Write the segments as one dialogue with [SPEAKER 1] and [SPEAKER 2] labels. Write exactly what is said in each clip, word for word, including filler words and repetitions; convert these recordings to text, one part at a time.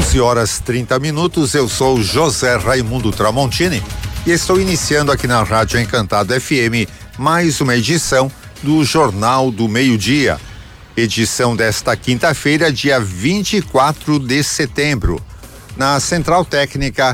[SPEAKER 1] onze horas trinta minutos, eu sou José Raimundo Tramontini e estou iniciando aqui na Rádio Encantado F M mais uma edição do Jornal do Meio-Dia. Edição desta quinta-feira, dia vinte e quatro de setembro. Na Central Técnica,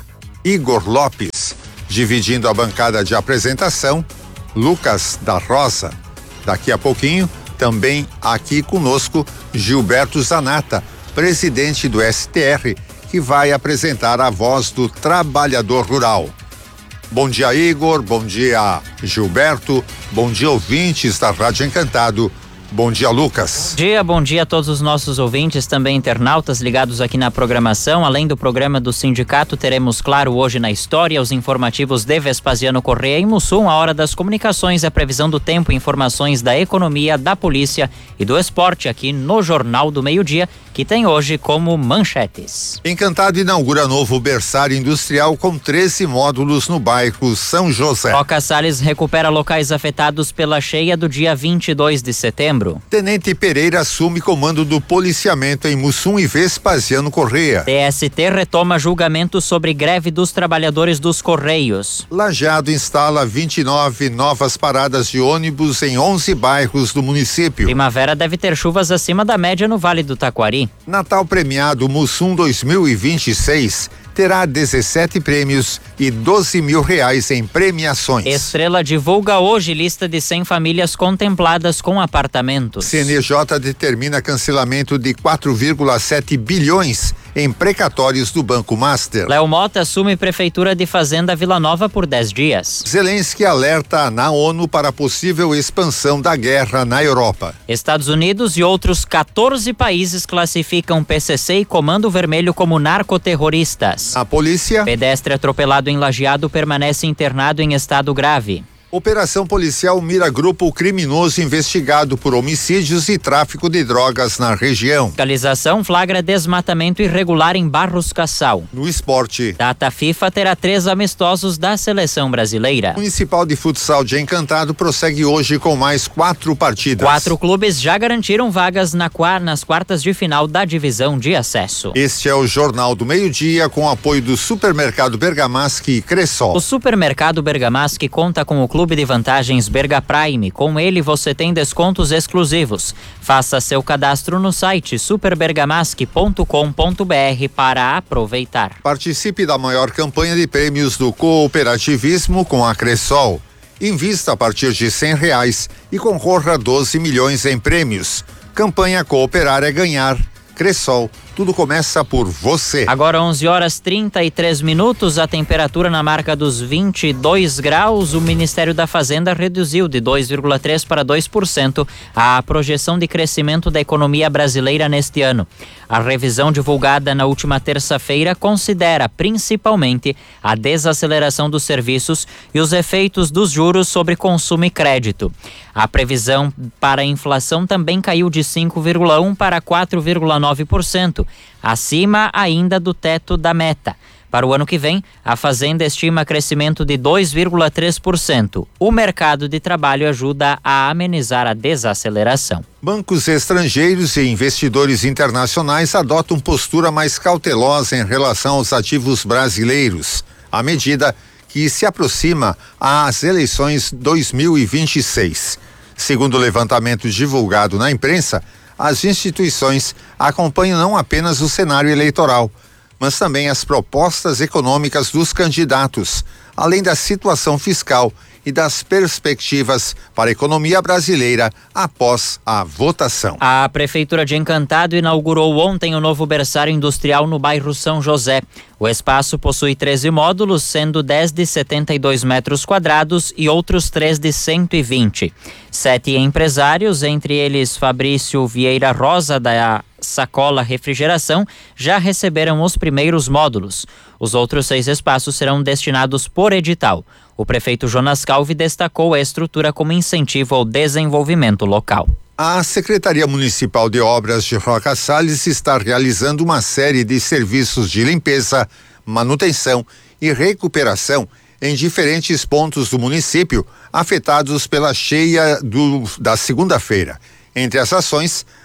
[SPEAKER 1] Igor Lopes. Dividindo a bancada de apresentação, Lucas da Rosa. Daqui a pouquinho, também aqui conosco, Gilberto Zanata, presidente do S T R, que vai apresentar a voz do trabalhador rural. Bom dia, Igor. Bom dia, Gilberto. Bom dia, ouvintes da Rádio Encantado. Bom dia, Lucas.
[SPEAKER 2] Bom dia, bom dia a todos os nossos ouvintes, também internautas ligados aqui na programação. Além do programa do sindicato, teremos, claro, hoje na história, os informativos de Vespasiano Correia e Mussum, a hora das comunicações, a previsão do tempo, informações da economia, da polícia e do esporte aqui no Jornal do Meio-Dia, que tem hoje como manchetes.
[SPEAKER 1] Encantado inaugura novo berçário industrial com treze módulos no bairro São José.
[SPEAKER 2] Roca Salles recupera locais afetados pela cheia do dia vinte e dois de setembro.
[SPEAKER 1] Tenente Pereira assume comando do policiamento em Mussum e Vespasiano Correia.
[SPEAKER 2] T S T retoma julgamento sobre greve dos trabalhadores dos Correios.
[SPEAKER 1] Lajeado instala vinte e nove novas paradas de ônibus em onze bairros do município.
[SPEAKER 2] Primavera deve ter chuvas acima da média no Vale do Taquari.
[SPEAKER 1] Natal premiado Mussum dois mil e vinte e seis terá dezessete prêmios e doze mil reais em premiações.
[SPEAKER 2] Estrela divulga hoje lista de cem famílias contempladas com apartamentos.
[SPEAKER 1] C N J determina cancelamento de quatro vírgula sete bilhões em precatórios do Banco Master.
[SPEAKER 2] Léo Mota assume Prefeitura de Fazenda Vila Nova por dez dias.
[SPEAKER 1] Zelensky alerta na ONU para possível expansão da guerra na Europa.
[SPEAKER 2] Estados Unidos e outros quatorze países classificam P C C e Comando Vermelho como narcoterroristas.
[SPEAKER 1] A polícia.
[SPEAKER 2] Pedestre atropelado em Lajeado permanece internado em estado grave.
[SPEAKER 1] Operação policial mira grupo criminoso investigado por homicídios e tráfico de drogas na região.
[SPEAKER 2] Fiscalização flagra desmatamento irregular em Barros Cassal.
[SPEAKER 1] No esporte.
[SPEAKER 2] Data FIFA terá três amistosos da seleção brasileira.
[SPEAKER 1] Municipal de Futsal de Encantado prossegue hoje com mais quatro partidas.
[SPEAKER 2] Quatro clubes já garantiram vagas na, nas quartas de final da divisão de acesso.
[SPEAKER 1] Este é o Jornal do Meio-Dia com apoio do Supermercado Bergamasque e Cressol.
[SPEAKER 2] O Supermercado Bergamasque conta com o Clube de Vantagens Berga Prime. Com ele você tem descontos exclusivos. Faça seu cadastro no site super bergamasque ponto com ponto b r para aproveitar.
[SPEAKER 1] Participe da maior campanha de prêmios do cooperativismo com a Cressol. Invista a partir de cem reais e concorra a doze milhões em prêmios. Campanha Cooperar é Ganhar. Cressol, tudo começa por você.
[SPEAKER 2] Agora onze horas trinta e três minutos, a temperatura na marca dos vinte e dois graus. O Ministério da Fazenda reduziu de dois vírgula três para dois por cento a projeção de crescimento da economia brasileira neste ano. A revisão divulgada na última terça-feira considera principalmente a desaceleração dos serviços e os efeitos dos juros sobre consumo e crédito. A previsão para a inflação também caiu de cinco vírgula um para quatro vírgula nove por cento, acima ainda do teto da meta. Para o ano que vem, a Fazenda estima crescimento de dois vírgula três por cento. O mercado de trabalho ajuda a amenizar a desaceleração.
[SPEAKER 1] Bancos estrangeiros e investidores internacionais adotam postura mais cautelosa em relação aos ativos brasileiros, à medida que se aproxima às eleições dois mil e vinte e seis. Segundo o levantamento divulgado na imprensa, as instituições acompanham não apenas o cenário eleitoral, mas também as propostas econômicas dos candidatos, além da situação fiscal e das perspectivas para a economia brasileira após a votação.
[SPEAKER 2] A Prefeitura de Encantado inaugurou ontem o novo berçário industrial no bairro São José. O espaço possui treze módulos, sendo dez de setenta e dois metros quadrados e outros três de cento e vinte. Sete empresários, entre eles Fabrício Vieira Rosa, da Sacola Refrigeração, já receberam os primeiros módulos. Os outros seis espaços serão destinados por edital. O prefeito Jonas Calvi destacou a estrutura como incentivo ao desenvolvimento local.
[SPEAKER 1] A Secretaria Municipal de Obras de Roca Salles está realizando uma série de serviços de limpeza, manutenção e recuperação em diferentes pontos do município afetados pela cheia do, da segunda-feira. Entre as ações,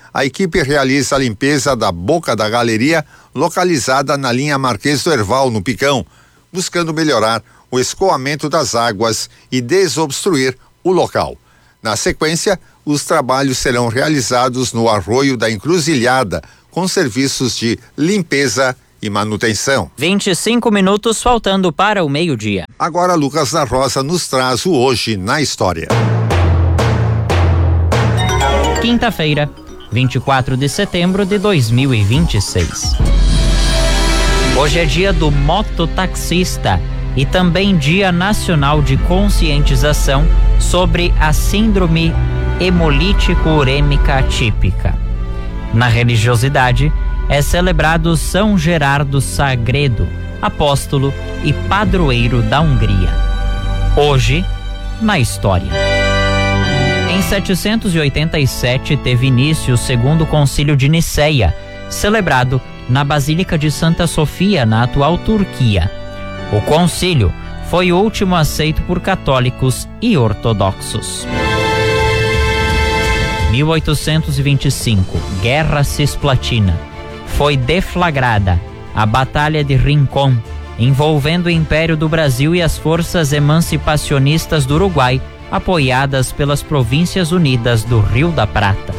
[SPEAKER 1] a equipe realiza a limpeza da boca da galeria localizada na linha Marquês do Herval, no Picão, buscando melhorar o escoamento das águas e desobstruir o local. Na sequência, os trabalhos serão realizados no Arroio da Encruzilhada, com serviços de limpeza e manutenção.
[SPEAKER 2] vinte e cinco minutos faltando para o meio-dia.
[SPEAKER 1] Agora Lucas da Rosa nos traz o Hoje na História.
[SPEAKER 2] Quinta-feira, vinte e quatro de setembro de dois mil e vinte e seis. Hoje é dia do mototaxista e também Dia Nacional de Conscientização sobre a Síndrome Hemolítico-Urêmica Atípica. Na religiosidade, é celebrado São Gerardo Sagredo, apóstolo e padroeiro da Hungria. Hoje, na história. Em setecentos e oitenta e sete teve início o Segundo Concílio de Niceia, celebrado na Basílica de Santa Sofia, na atual Turquia. O concílio foi o último aceito por católicos e ortodoxos. mil oitocentos e vinte e cinco, Guerra Cisplatina. Foi deflagrada a Batalha de Rincón, envolvendo o Império do Brasil e as forças emancipacionistas do Uruguai, apoiadas pelas Províncias Unidas do Rio da Prata.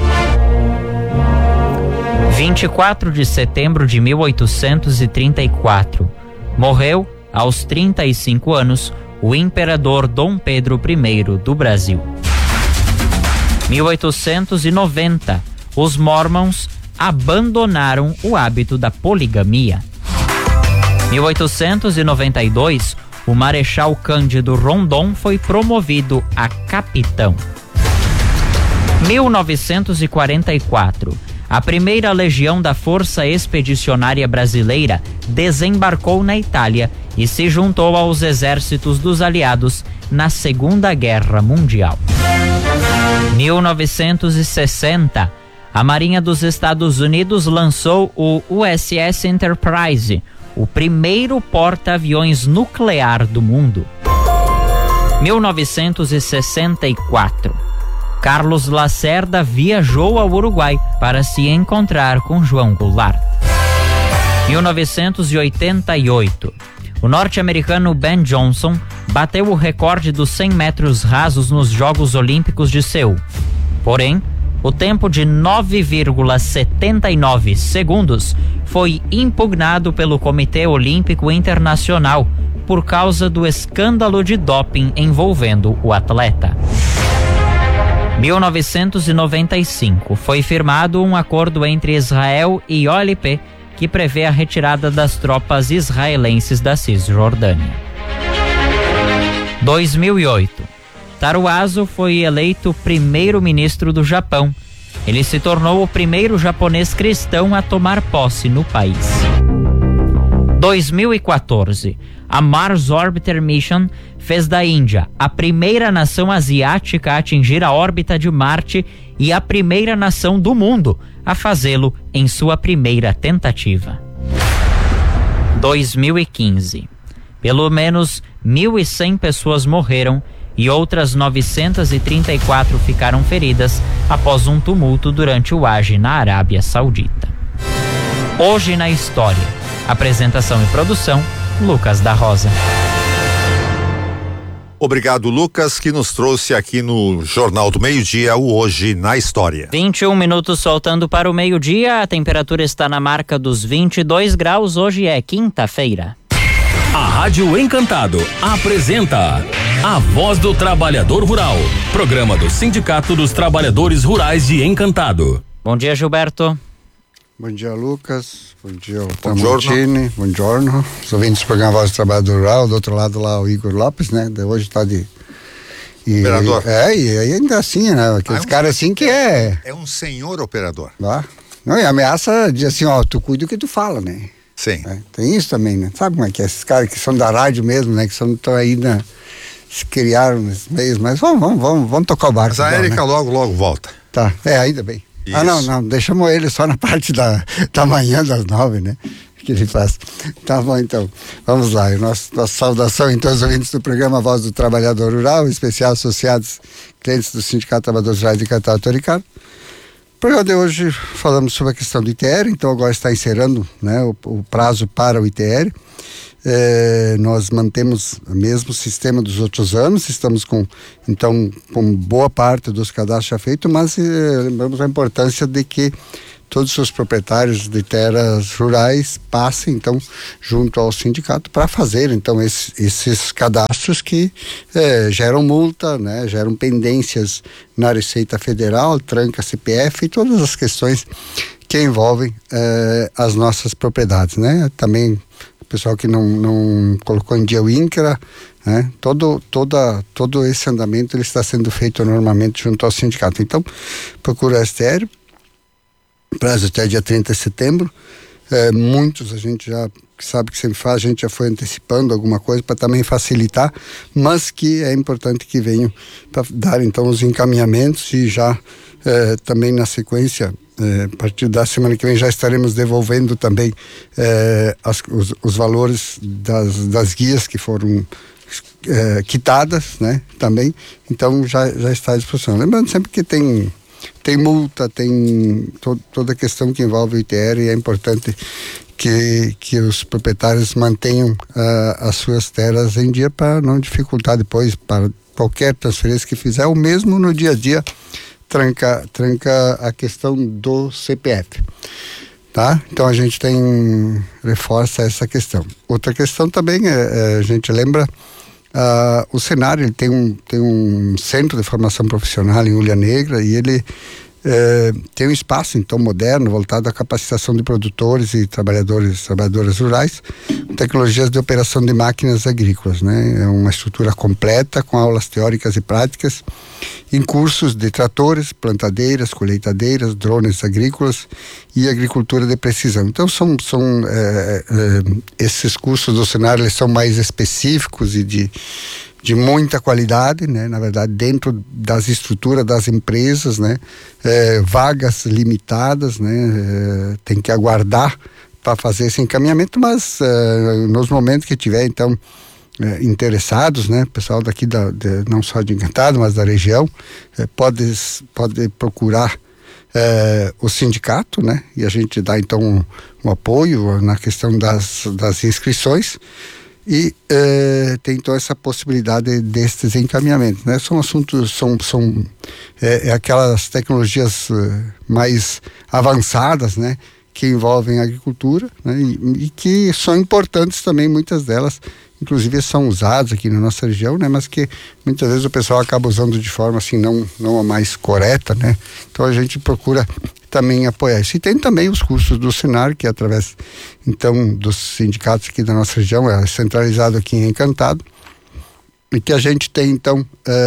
[SPEAKER 2] vinte e quatro de setembro de mil oitocentos e trinta e quatro. Morreu, aos trinta e cinco anos, o imperador Dom Pedro I do Brasil. mil oitocentos e noventa. Os Mormons abandonaram o hábito da poligamia. mil oitocentos e noventa e dois. O Marechal Cândido Rondon foi promovido a capitão. mil novecentos e quarenta e quatro. A primeira legião da Força Expedicionária Brasileira desembarcou na Itália e se juntou aos exércitos dos aliados na Segunda Guerra Mundial. mil novecentos e sessenta. A Marinha dos Estados Unidos lançou o U S S Enterprise, o primeiro porta-aviões nuclear do mundo. mil novecentos e sessenta e quatro. Carlos Lacerda viajou ao Uruguai para se encontrar com João Goulart. mil novecentos e oitenta e oito. O norte-americano Ben Johnson bateu o recorde dos cem metros rasos nos Jogos Olímpicos de Seul. Porém, o tempo de nove vírgula setenta e nove segundos foi impugnado pelo Comitê Olímpico Internacional por causa do escândalo de doping envolvendo o atleta. mil novecentos e noventa e cinco. Foi firmado um acordo entre Israel e O L P que prevê a retirada das tropas israelenses da Cisjordânia. dois mil e oito. Taro Aso foi eleito primeiro-ministro do Japão. Ele se tornou o primeiro japonês cristão a tomar posse no país. dois mil e quatorze. A Mars Orbiter Mission fez da Índia a primeira nação asiática a atingir a órbita de Marte e a primeira nação do mundo a fazê-lo em sua primeira tentativa. dois mil e quinze. Pelo menos mil e cem pessoas morreram e outras novecentas e trinta e quatro ficaram feridas após um tumulto durante o Hajj na Arábia Saudita. Hoje na História. Apresentação e produção, Lucas da Rosa.
[SPEAKER 1] Obrigado, Lucas, que nos trouxe aqui no Jornal do Meio-Dia o Hoje na História.
[SPEAKER 2] vinte e um minutos faltando para o meio-dia, a temperatura está na marca dos vinte e dois graus, hoje é quinta-feira.
[SPEAKER 3] A Rádio Encantado apresenta A Voz do Trabalhador Rural, programa do Sindicato dos Trabalhadores Rurais de Encantado.
[SPEAKER 2] Bom dia, Gilberto.
[SPEAKER 4] Bom dia, Lucas. Bom dia, Tramontini. Bom giorno. Os ouvintes do programa Voz do Trabalhador Rural. Do outro lado lá o Igor Lopes, né? Hoje está de... E,
[SPEAKER 1] operador.
[SPEAKER 4] É, e ainda assim, né? Aqueles ah, é um caras assim que é...
[SPEAKER 1] É um senhor operador.
[SPEAKER 4] Ah, não, e ameaça diz assim, ó, tu cuida do que tu fala, né?
[SPEAKER 1] Sim.
[SPEAKER 4] É, tem isso também, né? Sabe como é que é? Esses caras que são da rádio mesmo, né? Que são, estão aí na... se criaram nesses meios, mas vamos, vamos, vamos, vamos tocar o barco.
[SPEAKER 1] Mas a Érica, né? logo, logo volta.
[SPEAKER 4] Tá, é, ainda bem. Isso. Ah, não, não, deixamos ele só na parte da, da manhã das nove, né? Que ele faz. Tá bom, então. Vamos lá. Nossa, nossa saudação em todos os ouvintes do programa Voz do Trabalhador Rural, em especial associados, clientes do Sindicato Trabalhadores Rurais de Encantado, Ricardo. programa de hoje falamos sobre a questão do I T R, então agora está encerrando, né, o, o prazo para o I T R. É, nós mantemos o mesmo sistema dos outros anos, estamos com, então, com boa parte dos cadastros já feitos, mas é, lembramos a importância de que todos os proprietários de terras rurais passem, então, junto ao sindicato para fazer, então, esses, esses cadastros que é, geram multa, né, geram pendências na Receita Federal, tranca C P F e todas as questões que envolvem é, as nossas propriedades, né, também pessoal que não, não colocou em dia o INCRA, né? Todo, toda, todo esse andamento ele está sendo feito normalmente junto ao sindicato. Então, procura o S T R, prazo até dia trinta de setembro. É, muitos a gente já sabe que sempre faz, a gente já foi antecipando alguma coisa para também facilitar, mas que é importante que venham para dar então os encaminhamentos e já é, também na sequência, É, a partir da semana que vem já estaremos devolvendo também é, as, os, os valores das, das guias que foram é, quitadas, né, também, então já, já está à disposição. Lembrando sempre que tem, tem multa, tem to, toda a questão que envolve o I T R e é importante que, que os proprietários mantenham uh, as suas terras em dia para não dificultar depois para qualquer transferência que fizer, ou mesmo no dia a dia tranca, tranca a questão do C P F, tá? Então a gente tem, reforça essa questão. Outra questão também, é, é, a gente lembra, uh, o Senar, ele tem um, tem um centro de formação profissional em Ulha Negra e ele é, tem um espaço então moderno voltado à capacitação de produtores e trabalhadores, trabalhadoras rurais, tecnologias de operação de máquinas agrícolas, né? É uma estrutura completa com aulas teóricas e práticas em cursos de tratores, plantadeiras, colheitadeiras, drones agrícolas e agricultura de precisão. Então são, são é, é, esses cursos do Senar, eles são mais específicos e de de muita qualidade, né? Na verdade, dentro das estruturas das empresas, né? É, vagas limitadas, né? É, tem que aguardar para fazer esse encaminhamento, mas é, nos momentos que tiver, então, é, interessados, né? Pessoal daqui, da, de, não só de Encantado, mas da região, é, pode, pode procurar é, o sindicato, né? E a gente dá, então, um, um apoio na questão das, das inscrições. E eh, tem então essa possibilidade destes encaminhamentos, né? São assuntos, são, são é, é aquelas tecnologias uh, mais avançadas, né? Que envolvem a agricultura, né? E, e que são importantes também, muitas delas, inclusive são usadas aqui na nossa região, né? Mas que muitas vezes o pessoal acaba usando de forma assim não, não a mais correta, né? Então a gente procura também apoiar isso. E tem também os cursos do Senar, que é através, então, dos sindicatos aqui da nossa região, é centralizado aqui em Encantado, e que a gente tem, então,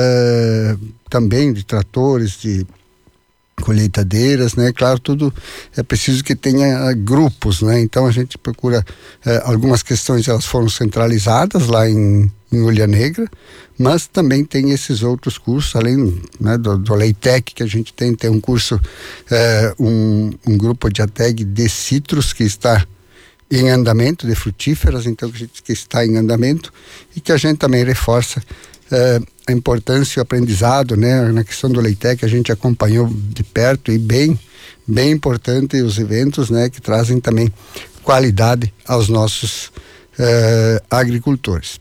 [SPEAKER 4] é, também de tratores, de colheitadeiras, né? Claro, tudo é preciso que tenha uh, grupos, né? Então a gente procura, uh, algumas questões elas foram centralizadas lá em, em Ulha Negra, mas também tem esses outros cursos, além, né, do, do Leitec, que a gente tem, tem um curso, uh, um, um grupo de ATEG de citros que está em andamento, de frutíferas, então que, que está em andamento, e que a gente também reforça uh, a importância e o aprendizado, né, na questão do Leitec, a gente acompanhou de perto e bem, bem importante os eventos, né, que trazem também qualidade aos nossos eh, agricultores.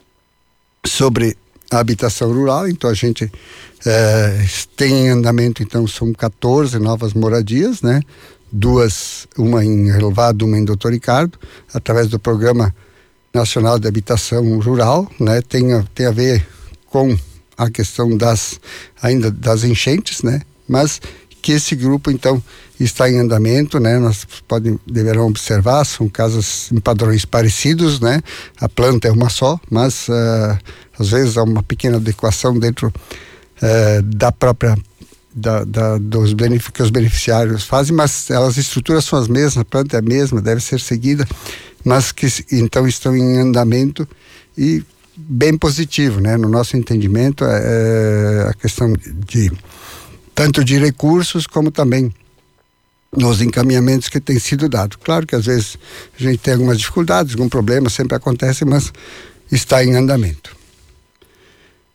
[SPEAKER 4] Sobre a habitação rural, então a gente eh, tem em andamento, então são quatorze novas moradias, né, duas, uma em Relvado, uma em Doutor Ricardo, através do Programa Nacional de Habitação Rural, né, tem a, tem a ver com a questão das, ainda das enchentes, né? Mas que esse grupo, então, está em andamento, né? Nós podem, deverão observar, são casas em padrões parecidos, né? A planta é uma só, mas uh, às vezes há uma pequena adequação dentro uh, da própria, da, da, dos benefícios que os beneficiários fazem, mas elas, as estruturas são as mesmas, a planta é a mesma, deve ser seguida, mas que então estão em andamento e bem positivo, né? No nosso entendimento, é a questão de tanto de recursos como também nos encaminhamentos que têm sido dados. Claro que às vezes a gente tem algumas dificuldades, algum problema, sempre acontece, mas está em andamento.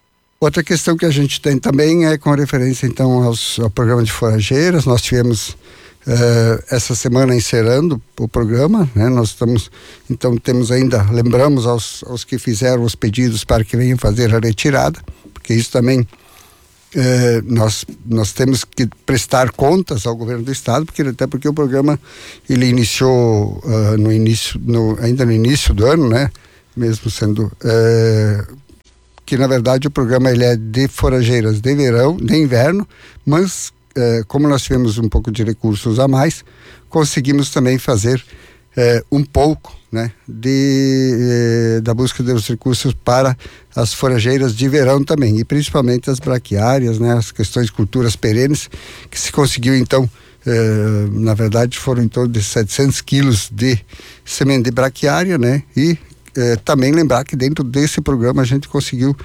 [SPEAKER 4] Outra questão que a gente tem também é com referência então aos, ao programa de forrageiras. Nós tivemos uh, essa semana encerrando o programa, né? Nós estamos, então temos ainda, lembramos aos, aos que fizeram os pedidos para que venham fazer a retirada, porque isso também Uh, nós, nós temos que prestar contas ao governo do estado, porque, até porque o programa ele iniciou uh, no início, no, ainda no início do ano, né? Mesmo sendo uh, que na verdade o programa ele é de forrageiras de verão, de inverno, mas uh, como nós tivemos um pouco de recursos a mais, conseguimos também fazer uh, um pouco, né, de, eh, da busca dos recursos para as forrageiras de verão também, e principalmente as braquiárias, né, as questões de culturas perenes, que se conseguiu então, eh, na verdade foram em torno de setecentos quilos de semente de braquiária, né, e eh, também lembrar que dentro desse programa a gente conseguiu,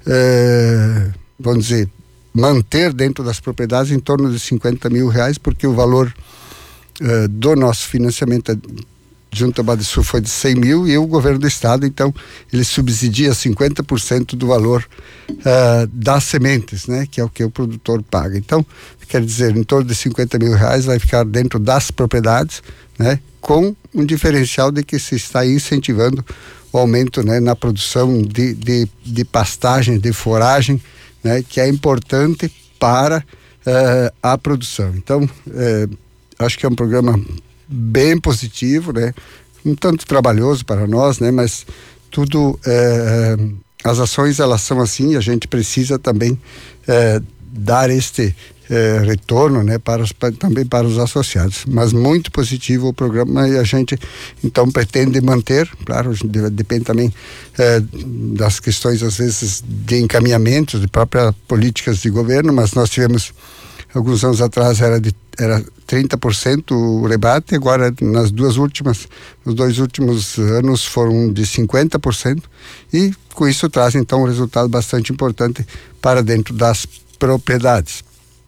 [SPEAKER 4] eh, vamos dizer, manter dentro das propriedades em torno de cinquenta mil reais, porque o valor eh, do nosso financiamento junto à Badesul foi de cem mil e o governo do estado, então, ele subsidia cinquenta por cento do valor uh, das sementes, né? Que é o que o produtor paga. Então, quer dizer, em torno de cinquenta mil reais vai ficar dentro das propriedades, né? Com um diferencial de que se está incentivando o aumento, né? Na produção de, de, de pastagem, de foragem, né? Que é importante para uh, a produção. Então, uh, acho que é um programa bem positivo, né? Um tanto trabalhoso para nós, né? Mas tudo, é, as ações elas são assim, a gente precisa também é, dar este é, retorno, né? Para os, para, também para os associados. Mas muito positivo o programa e a gente então pretende manter, claro, depende também é, das questões às vezes de encaminhamento de próprias políticas de governo, mas nós tivemos alguns anos atrás era de era trinta por cento o rebate, agora nas duas últimas, nos dois últimos anos foram de cinquenta por cento e com isso traz então um resultado bastante importante para dentro das propriedades.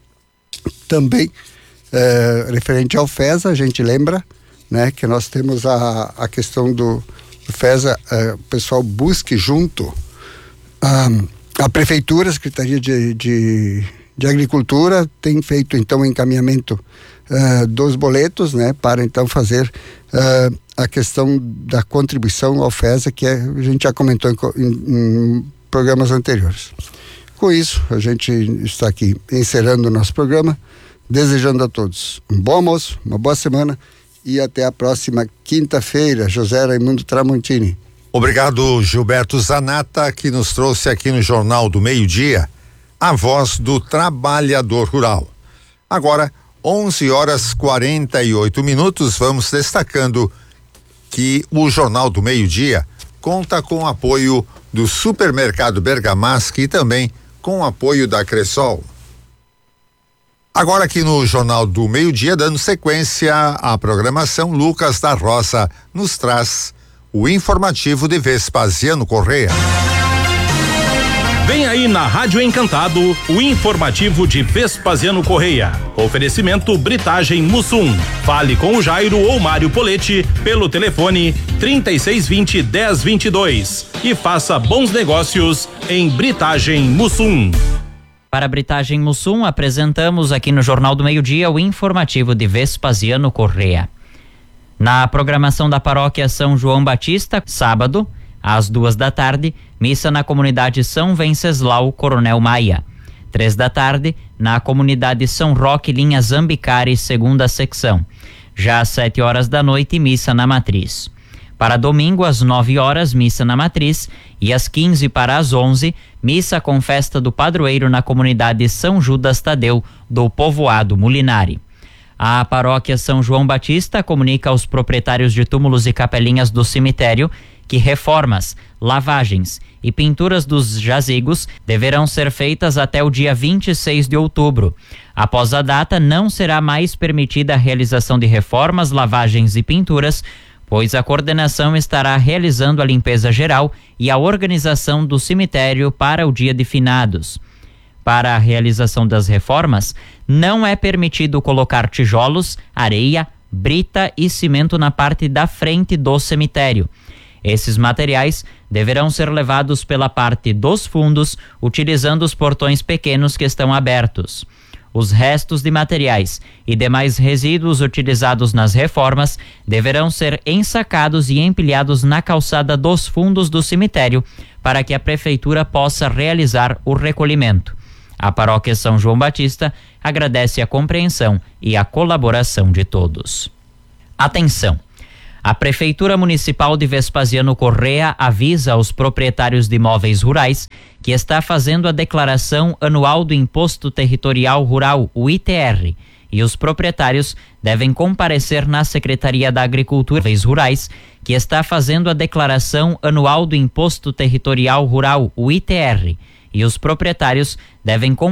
[SPEAKER 4] Também eh, referente ao FESA, a gente lembra, né, que nós temos a, a questão do, do FESA, eh, o pessoal busque junto a, a prefeitura, a Secretaria de, de de Agricultura tem feito então o encaminhamento uh, dos boletos, né, para então fazer uh, a questão da contribuição ao FESA, que é, a gente já comentou em, em, em programas anteriores. Com isso, a gente está aqui encerrando o nosso programa, desejando a todos um bom almoço, uma boa semana e até a próxima quinta-feira. José Raimundo Tramontini.
[SPEAKER 1] Obrigado, Gilberto Zanata, que nos trouxe aqui no Jornal do Meio-Dia a voz do trabalhador rural. Agora, onze horas quarenta e oito minutos, vamos destacando que o Jornal do Meio-Dia conta com o apoio do Supermercado Bergamasque e também com o apoio da Cressol. Agora aqui no Jornal do Meio-Dia, dando sequência à programação, Lucas da Roça nos traz o informativo de Vespasiano Correia.
[SPEAKER 3] Vem aí na Rádio Encantado o informativo de Vespasiano Correia. Oferecimento Britagem Mussum. Fale com o Jairo ou Mário Poletti pelo telefone trinta e seis vinte, dez vinte e dois e faça bons negócios em Britagem Mussum.
[SPEAKER 2] Para a Britagem Mussum, apresentamos aqui no Jornal do Meio-Dia o informativo de Vespasiano Correia. Na programação da Paróquia São João Batista, sábado, às duas da tarde, missa na comunidade São Venceslau Coronel Maia. Três da tarde, na comunidade São Roque Linha Zambicari, segunda secção. Já às sete horas da noite, missa na Matriz. Para domingo, às nove horas, missa na Matriz. E às quinze para as onze, missa com festa do padroeiro na comunidade São Judas Tadeu, do povoado Mulinari. A paróquia São João Batista comunica aos proprietários de túmulos e capelinhas do cemitério que reformas, lavagens e pinturas dos jazigos deverão ser feitas até o dia vinte e seis de outubro. Após a data, não será mais permitida a realização de reformas, lavagens e pinturas, pois a coordenação estará realizando a limpeza geral e a organização do cemitério para o dia de finados. Para a realização das reformas, não é permitido colocar tijolos, areia, brita e cimento na parte da frente do cemitério. Esses materiais deverão ser levados pela parte dos fundos, utilizando os portões pequenos que estão abertos. Os restos de materiais e demais resíduos utilizados nas reformas deverão ser ensacados e empilhados na calçada dos fundos do cemitério para que a prefeitura possa realizar o recolhimento. A paróquia São João Batista agradece a compreensão e a colaboração de todos. Atenção! A Prefeitura Municipal de Vespasiano Correia avisa aos proprietários de imóveis rurais que está fazendo a declaração anual do Imposto Territorial Rural, o I T R, e os proprietários devem comparecer na Secretaria da Agricultura e Rurais, que está fazendo a declaração anual do Imposto Territorial Rural, o I T R, e os proprietários devem comparecer